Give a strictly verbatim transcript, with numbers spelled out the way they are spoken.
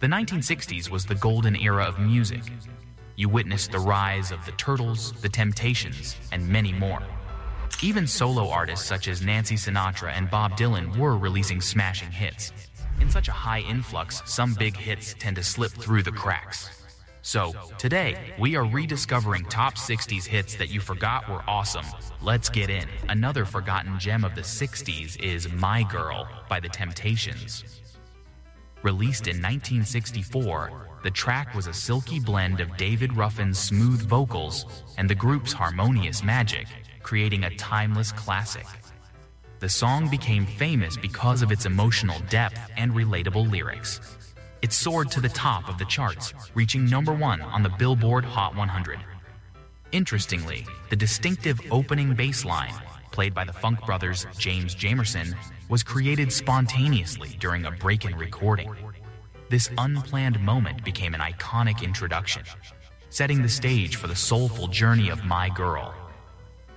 The nineteen sixties was the golden era of music. You witnessed the rise of the Turtles, the Temptations, and many more. Even solo artists such as Nancy Sinatra and Bob Dylan were releasing smashing hits. In such a high influx, some big hits tend to slip through the cracks. So, today, we are rediscovering top sixties hits that you forgot were awesome. Let's get in. Another forgotten gem of the sixties is My Girl by The Temptations. Released in nineteen sixty-four, the track was a silky blend of David Ruffin's smooth vocals and the group's harmonious magic, creating a timeless classic. The song became famous because of its emotional depth and relatable lyrics. It soared to the top of the charts, reaching number one on the Billboard Hot one hundred. Interestingly, the distinctive opening bass line, played by the Funk Brothers' James Jamerson, was created spontaneously during a break-in recording. This unplanned moment became an iconic introduction, setting the stage for the soulful journey of My Girl.